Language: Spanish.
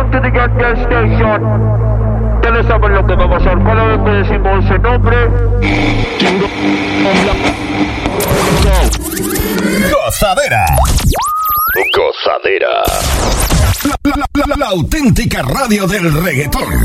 Welcome to the Gas Station. Ya lo saben lo que va a pasar. Cada vez que decimos ese nombre, Gozadera. Gozadera. La auténtica radio del reggaetón.